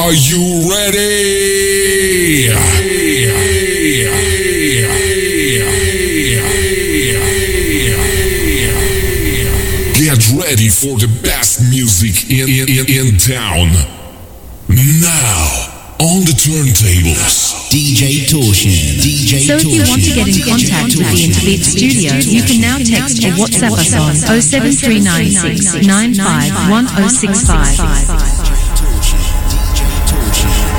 Are you ready? Get ready for the best music in town. Now, on the turntables, DJ Torsion. So if you want to get in contact with the Interbeat Studio, you can now text or WhatsApp us on 07396 951065.